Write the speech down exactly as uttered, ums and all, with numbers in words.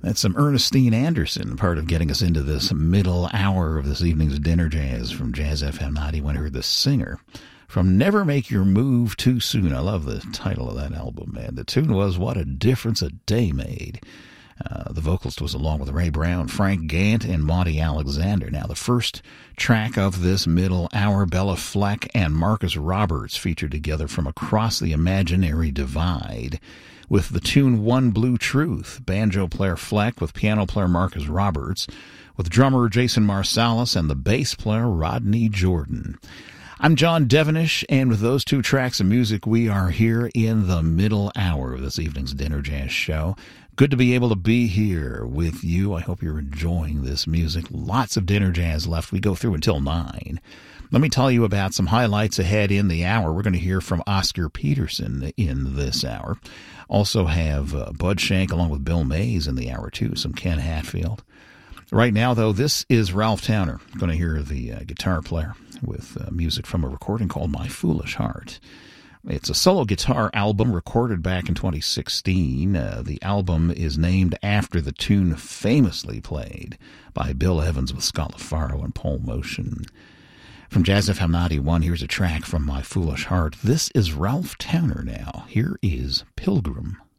That's some Ernestine Anderson, part of getting us into this middle hour of this evening's Dinner Jazz from Jazz F M ninety-one. Heard the singer from Never Make Your Move Too Soon. I love the title of that album, man. The tune was What a Difference a Day Made. Uh, the vocalist was along with Ray Brown, Frank Gant, and Monty Alexander. Now, the first track of this middle hour, Bella Fleck and Marcus Roberts featured together from Across the Imaginary Divide with the tune One Blue Truth. Banjo player Fleck with piano player Marcus Roberts, with drummer Jason Marsalis and the bass player Rodney Jordan. I'm John Devenish, and with those two tracks of music, we are here in the middle hour of this evening's Dinner Jazz show. Good to be able to be here with you. I hope you're enjoying this music. Lots of Dinner Jazz left. We go through until nine. Let me tell you about some highlights ahead in the hour. We're going to hear from Oscar Peterson in this hour. Also have uh, Bud Shank along with Bill Mays in the hour, too. Some Ken Hatfield. Right now, though, this is Ralph Towner. I'm going to hear the uh, guitar player with uh, music from a recording called My Foolish Heart. It's a solo guitar album recorded back in twenty sixteen. Uh, the album is named after the tune famously played by Bill Evans with Scott LaFaro and Paul Motion. From Jazz F M ninety-one, here's a track from My Foolish Heart. This is Ralph Towner now. Here is Pilgrim.